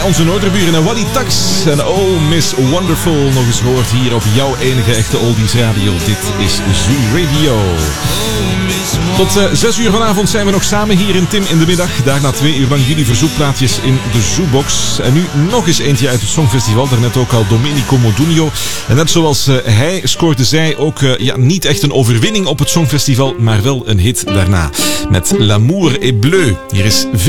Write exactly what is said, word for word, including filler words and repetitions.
onze Noorderburen en Waddy Tax en Oh Miss Wonderful nog eens gehoord hier op jouw enige echte oldies radio. Dit is Zoo Radio. Tot uh, zes uur vanavond zijn we nog samen hier in Tim in de middag. Daarna twee uur lang jullie verzoekplaatjes in de Zoobox. En nu nog eens eentje uit het Songfestival. Daarnet ook al Domenico Modugno. En net zoals uh, hij scoorde zij ook uh, ja, niet echt een overwinning op het Songfestival, maar wel een hit daarna. Met L'amour est bleu. Hier is